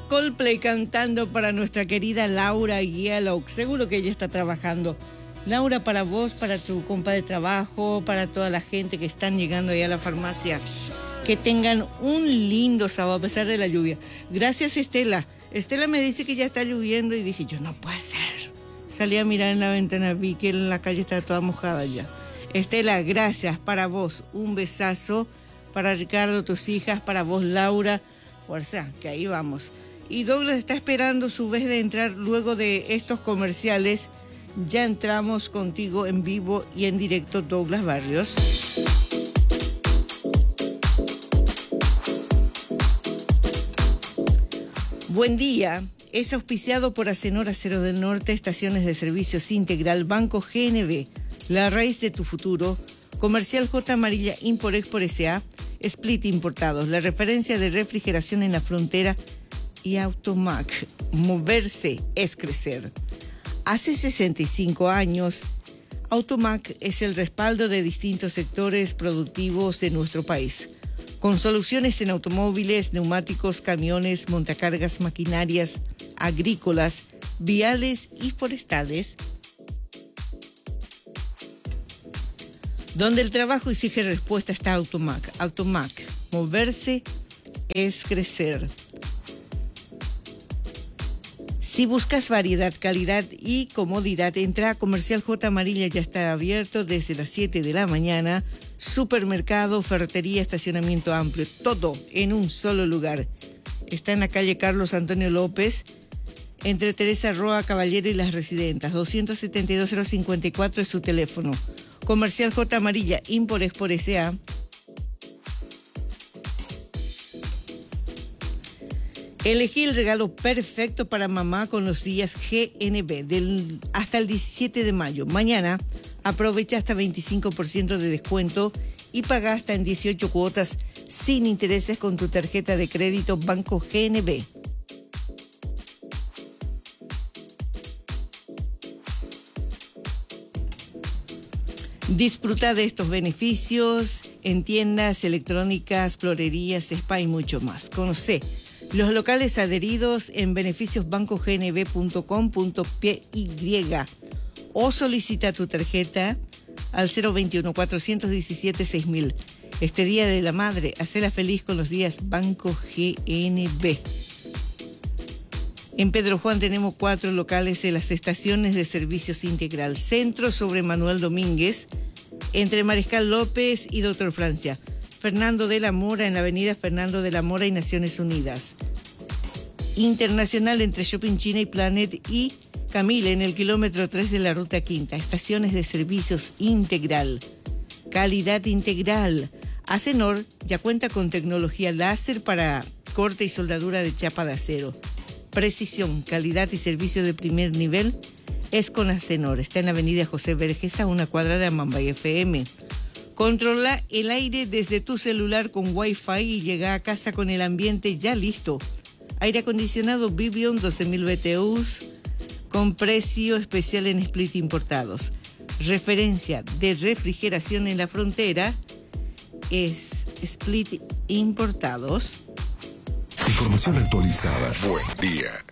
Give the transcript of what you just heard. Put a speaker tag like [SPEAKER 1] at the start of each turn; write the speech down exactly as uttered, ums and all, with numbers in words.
[SPEAKER 1] Coldplay cantando para nuestra querida Laura Yellow. Seguro que ella está trabajando. Laura, para vos, para tu compa de trabajo, para toda la gente que están llegando ahí a la farmacia. Que tengan un lindo sábado a pesar de la lluvia. Gracias, Estela. Estela me dice que ya está lloviendo y dije, yo no puede ser. Salí a mirar en la ventana, vi que la calle está toda mojada ya. Estela, gracias. Para vos, un besazo. Para Ricardo, tus hijas. Para vos, Laura. Fuerza, que ahí vamos. Y Douglas está esperando su vez de entrar luego de estos comerciales. Ya entramos contigo en vivo y en directo, Douglas Barrios. Buen día. Es auspiciado por Acenor Acero del Norte, Estaciones de Servicios Integral, Banco G N B, La Raíz de tu Futuro, Comercial J. Amarilla Import-Export S A, Split Importados, la referencia de refrigeración en la frontera, y Automac. Moverse es crecer. Hace sesenta y cinco años, Automac es el respaldo de distintos sectores productivos de nuestro país, con soluciones en automóviles, neumáticos, camiones, montacargas, maquinarias, agrícolas, viales y forestales, donde el trabajo exige respuesta está Automac. Automac, moverse es crecer. Si buscas variedad, calidad y comodidad, entra a Comercial J. Amarilla, ya está abierto desde las siete de la mañana. Supermercado, ferretería, estacionamiento amplio, todo en un solo lugar. Está en la calle Carlos Antonio López, entre Teresa Roa Caballero y Las Residentas. doscientos setenta y dos cero cincuenta y cuatro es su teléfono. Comercial J. Amarilla, Import-Export S A. Elegí el regalo perfecto para mamá con los días G N B del, hasta el diecisiete de mayo. Mañana aprovecha hasta veinticinco por ciento de descuento y paga hasta en dieciocho cuotas sin intereses con tu tarjeta de crédito Banco G N B. Disfruta de estos beneficios en tiendas electrónicas, florerías, spa y mucho más. Conoce los locales adheridos en beneficios banco g n b punto com punto p y o solicita tu tarjeta al cero veintiuno, cuatrocientos diecisiete, seis mil. Este Día de la Madre, hacela feliz con los días Banco G N B. En Pedro Juan tenemos cuatro locales en las estaciones de servicios integral. Centro sobre Manuel Domínguez, entre Mariscal López y Doctor Francia. Fernando de la Mora en la avenida Fernando de la Mora y Naciones Unidas. Internacional entre Shopping China y Planet y Camille en el kilómetro tres de la Ruta Quinta. Estaciones de servicios integral. Calidad integral. Acenor ya cuenta con tecnología láser para corte y soldadura de chapa de acero. Precisión, calidad y servicio de primer nivel es con Acenor. Está en la avenida José Vergés, a una cuadra de Amambay F M. Controla el aire desde tu celular con Wi-Fi y llega a casa con el ambiente ya listo. Aire acondicionado Vivion doce mil B T Us con precio especial en Split Importados. Referencia de refrigeración en la frontera es Split Importados.
[SPEAKER 2] Información actualizada. Buen día.